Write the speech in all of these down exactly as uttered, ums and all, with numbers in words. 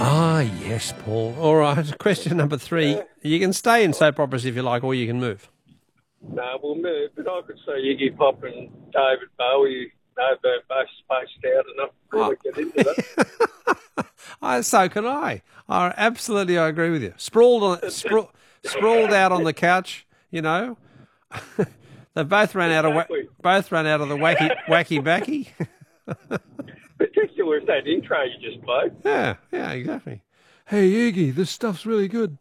Ah, yes, Paul. All right, question number three. Yeah. You can stay in soap operas if you like, or you can move. No, we'll move, but I could see Iggy Pop and David Bowie, no, they're both spaced out enough to really Oh. get into that. I, so can I. I absolutely, I agree with you. Sprawled on, spra- sprawled out on the couch, you know. They both ran out of wa- Exactly. both ran out of the wacky wacky backy. Particularly with that intro you just played. Yeah, yeah, exactly. Hey Iggy, this stuff's really good.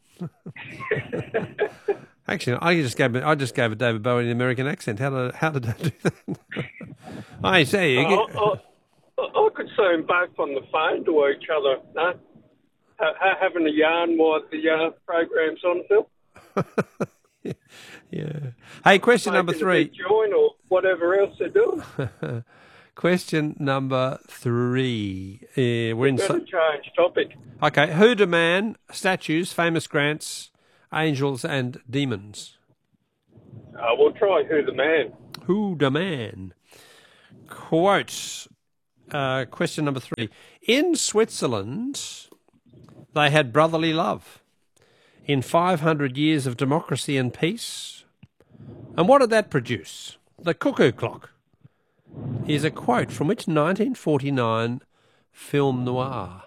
Actually, I just gave I just gave a David Bowie an American accent. How did how did I do that? I say Iggy. I, I, I could see them both on the phone to each other, no? Ha, ha, having a yarn while the uh, program's on, Phil. Yeah. Hey, question number Making a three. big join or whatever else they're doing. Question number three. Uh, we're in. Better So- change topic. okay. Who do man? Statues, famous grants, angels, and demons. Uh, we'll try Who the Man. Who the man? Quote. Uh, question number three. In Switzerland, they had brotherly love. In five hundred years of democracy and peace. And what did that produce? The cuckoo clock. Here's a quote from which nineteen forty-nine film noir?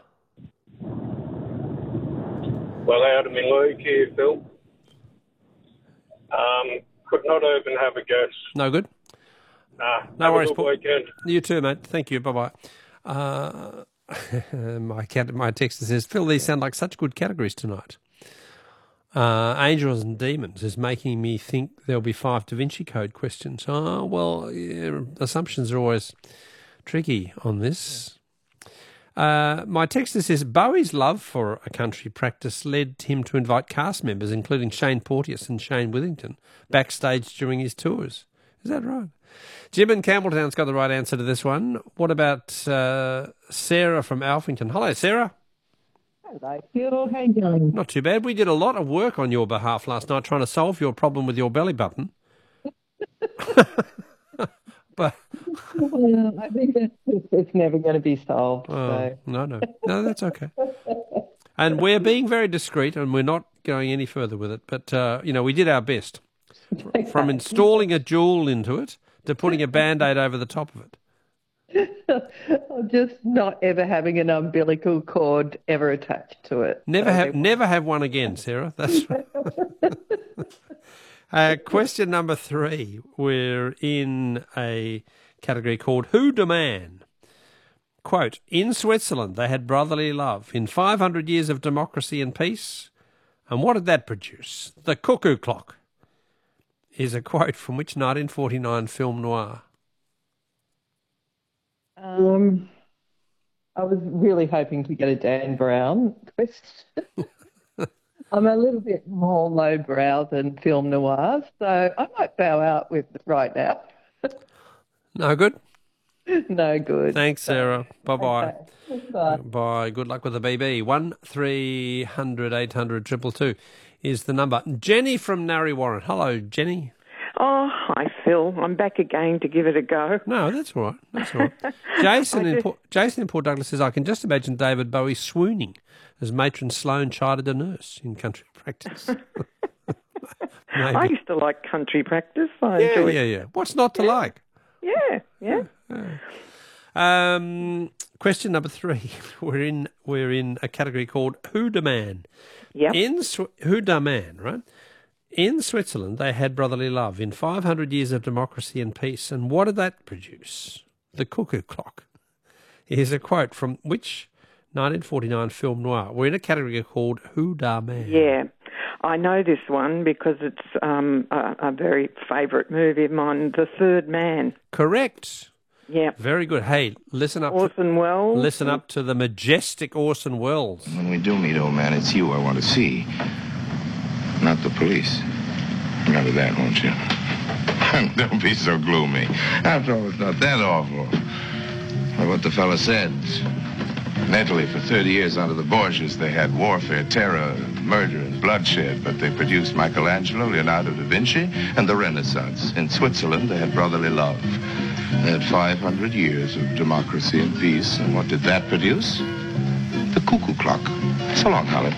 Well, out of my league here, Phil. Um, could not even have a guess. No good? Nah, No have worries, a good Paul. weekend. You too, mate. Thank you. Bye-bye. Uh, my, cat, my texter says, Phil, these sound like such good categories tonight. Uh, Angels and Demons is making me think there'll be five Da Vinci Code questions. Oh, well, yeah, assumptions are always tricky on this. Uh, my texter says Bowie's love for a country practice led him to invite cast members, including Shane Porteous and Shane Withington, backstage during his tours. Is that right? Jim in Campbelltown's got the right answer to this one. What about uh, Sarah from Alphington? Hello, Sarah. Hello, Phil. How you going? Not too bad. We did a lot of work on your behalf last night trying to solve your problem with your belly button. But Well, I think it's, it's never going to be solved. oh, So. no, no, no, that's okay. And we're being very discreet, and we're not going any further with it. But uh, you know, we did our best, from installing a jewel into it to putting a band-aid over the top of it. I'm just not ever having an umbilical cord ever attached to it. Never So have, they- never have one again, Sarah. That's right. uh, question number three. We're in a category called Who Da Man? Quote, in Switzerland they had brotherly love. In five hundred years of democracy and peace. And what did that produce? The cuckoo clock. Is a quote from which nineteen forty-nine film noir? Um, I was really hoping to get a Dan Brown question. I'm a little bit more lowbrow than film noir, so I might bow out with it right now. No good? No good. Thanks, Sarah. Bye-bye. Okay. Bye. Bye. Good luck with the B B. One three hundred eight hundred triple two is the number. Jenny from Narre Warren. Hello, Jenny. Oh, hi, Phil. I'm back again to give it a go. No, that's all right. That's all right. Jason in Port, Jason in Port Douglas says, I can just imagine David Bowie swooning as matron Sloane chided a nurse in country practice. Maybe. I used to like country practice. I yeah, enjoyed yeah, yeah. What's not to like? Yeah, yeah. Um, question number three. We're in we're in a category called Who Da Man. Yep. In Sw- Who Da Man, right? In Switzerland, they had brotherly love. In five hundred years of democracy and peace. And what did that produce? The cuckoo clock. Here's a quote from which nineteen forty-nine film noir? We're in a category called Who Da Man. Yeah. I know this one because it's um, a, a very favourite movie of mine, The Third Man. Correct. Yeah. Very good. Hey, listen up. Orson to, Welles. Listen up to the majestic Orson Welles. When we do meet, old man, it's you I want to see, not the police. Remember that, won't you? Don't be so gloomy. After all, it's not that awful. Well, what the fella said. In Italy, for thirty years under the Borgias, they had warfare, terror, murder, and bloodshed, but they produced Michelangelo, Leonardo da Vinci, and the Renaissance. In Switzerland, they had brotherly love. They had five hundred years of democracy and peace, and what did that produce? The cuckoo clock. o'clock. So long, Holly.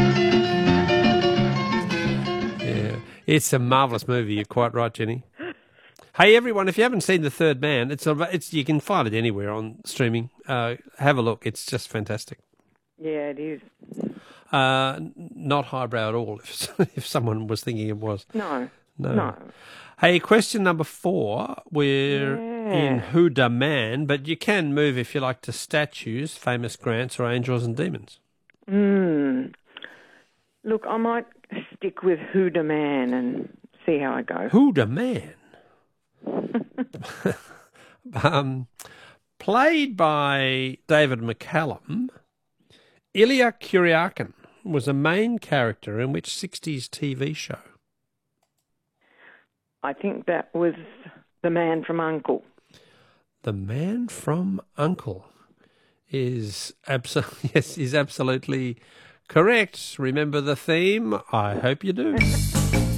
Yeah, it's a marvellous movie. You're quite right, Jenny. Hey, everyone, if you haven't seen The Third Man, it's a, it's you can find it anywhere on streaming. Uh, have a look. It's just fantastic. Yeah, it is. Uh, not highbrow at all, if, if someone was thinking it was. No. No. No. Hey, question number four. We're Yeah. in Who Da Man, but you can move, if you like, to statues, famous grants, or angels and demons. Mm. Look, I might stick with Who Da Man and see how I go. Who Da Man? um, played by David McCallum, Ilya Kuryakin was a main character in which sixties T V show? I think that was The Man from Uncle. The Man from Uncle is abso- yes, is absolutely correct. Remember the theme? I hope you do.